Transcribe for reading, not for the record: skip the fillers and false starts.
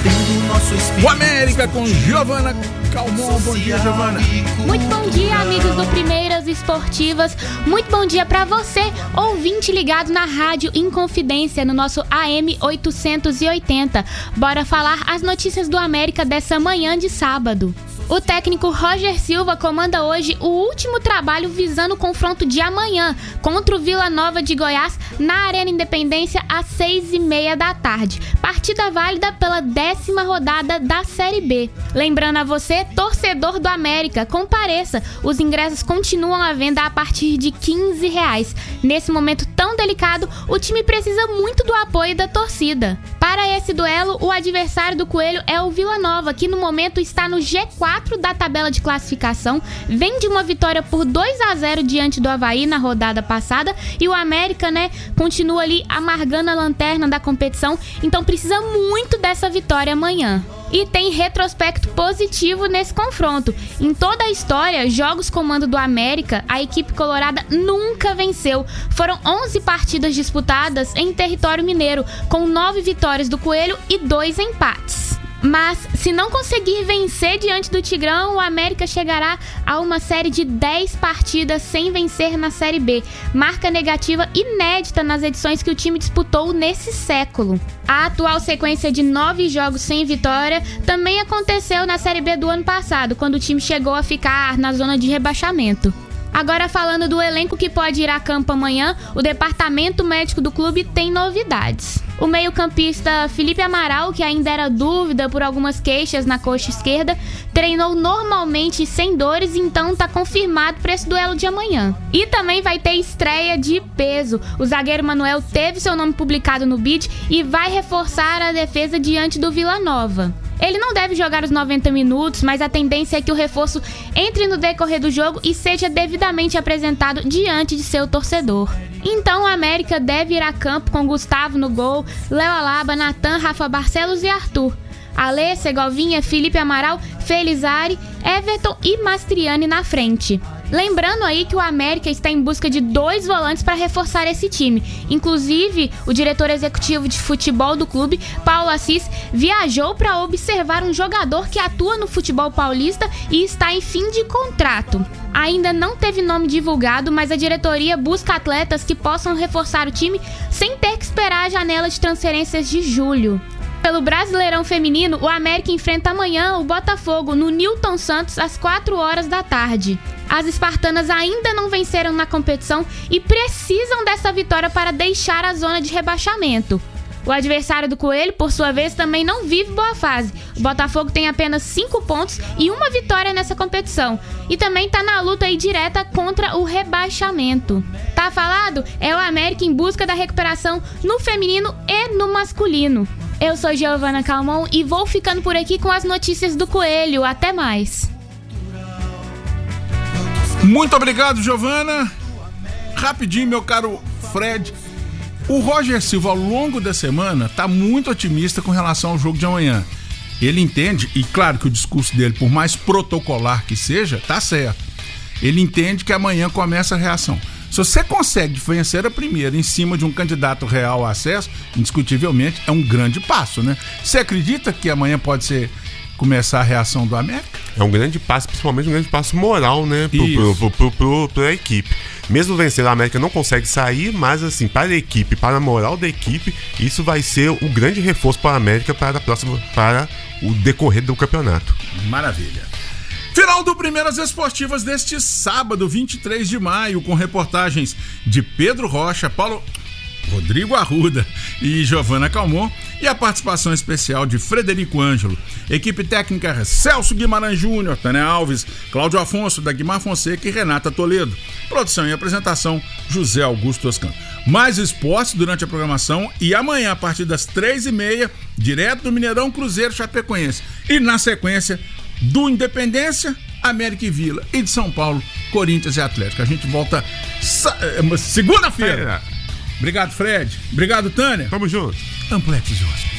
tendo nosso espírito. O América com Giovana Calmon. Bom dia, Giovana. Muito bom dia, amigos do Primeiras Esportivas. Muito bom dia pra você, ouvinte ligado na Rádio Inconfidência, no nosso AM 880. Bora falar as notícias do América dessa manhã de sábado. O técnico Roger Silva comanda hoje o último trabalho visando o confronto de amanhã contra o Vila Nova de Goiás na Arena Independência às 6h30 da tarde. Partida válida pela 10ª rodada da Série B. Lembrando a você, torcedor do América, compareça. Os ingressos continuam à venda a partir de R$15. Nesse momento tão delicado, o time precisa muito do apoio da torcida. Para esse duelo, o adversário do Coelho é o Vila Nova, que no momento está no G4 da tabela de classificação, vem de uma vitória por 2-0 diante do Avaí na rodada passada, e o América, continua ali amargando a lanterna da competição, então precisa muito dessa vitória amanhã. E tem retrospecto positivo nesse confronto. Em toda a história, jogos comando do América, a equipe colorada nunca venceu. Foram 11 partidas disputadas em território mineiro, com 9 vitórias do Coelho e 2 empates. Mas, se não conseguir vencer diante do Tigrão, o América chegará a uma série de 10 partidas sem vencer na Série B. Marca negativa inédita nas edições que o time disputou nesse século. A atual sequência de 9 jogos sem vitória também aconteceu na Série B do ano passado, quando o time chegou a ficar na zona de rebaixamento. Agora, falando do elenco que pode ir a campo amanhã, o departamento médico do clube tem novidades. O meio-campista Felipe Amaral, que ainda era dúvida por algumas queixas na coxa esquerda, treinou normalmente sem dores, então está confirmado para esse duelo de amanhã. E também vai ter estreia de peso. O zagueiro Manuel teve seu nome publicado no BID e vai reforçar a defesa diante do Vila Nova. Ele não deve jogar os 90 minutos, mas a tendência é que o reforço entre no decorrer do jogo e seja devidamente apresentado diante de seu torcedor. Então o América deve ir a campo com Gustavo no gol, Léo Alaba, Natan, Rafa Barcelos e Arthur. Alê, Segovinha, Felipe Amaral, Felizari, Everton e Mastriani na frente. Lembrando aí que o América está em busca de 2 volantes para reforçar esse time. Inclusive, o diretor executivo de futebol do clube, Paulo Assis, viajou para observar um jogador que atua no futebol paulista e está em fim de contrato. Ainda não teve nome divulgado, mas a diretoria busca atletas que possam reforçar o time sem ter que esperar a janela de transferências de julho. Pelo Brasileirão Feminino, o América enfrenta amanhã o Botafogo no Newton Santos às 4h da tarde. As espartanas ainda não venceram na competição e precisam dessa vitória para deixar a zona de rebaixamento. O adversário do Coelho, por sua vez, também não vive boa fase. O Botafogo tem apenas 5 pontos e 1 vitória nessa competição. E também está na luta aí direta contra o rebaixamento. Tá falado? É o América em busca da recuperação no feminino e no masculino. Eu sou Giovana Calmon e vou ficando por aqui com as notícias do Coelho. Até mais. Muito obrigado, Giovana. Rapidinho, meu caro Fred. O Roger Silva, ao longo da semana, está muito otimista com relação ao jogo de amanhã. Ele entende, e claro que o discurso dele, por mais protocolar que seja, tá certo. Ele entende que amanhã começa a reação. Se você consegue vencer a primeira em cima de um candidato real a acesso, indiscutivelmente é um grande passo, né? Você acredita que amanhã pode começar a reação do América? É um grande passo, principalmente um grande passo moral, né? Pra equipe. Mesmo vencendo, a América não consegue sair, mas assim, para a equipe, para a moral da equipe, isso vai ser um grande reforço para a América para o decorrer do campeonato. Maravilha. Final do Primeiras Esportivas deste sábado, 23 de maio, com reportagens de Pedro Rocha, Rodrigo Arruda e Giovana Calmon, e a participação especial de Frederico Ângelo. Equipe técnica Celso Guimarães Júnior, Tânia Alves, Cláudio Afonso, Dagmar Fonseca e Renata Toledo. Produção e apresentação, José Augusto Oscan. Mais esportes durante a programação e amanhã, a partir das 3h30, direto do Mineirão, Cruzeiro, Chapecoense. E na sequência, do Independência, América e Vila, e de São Paulo, Corinthians e Atlético. A gente volta segunda-feira. Obrigado, Fred. Obrigado, Tânia. Tamo junto. Ampletes, Jorge.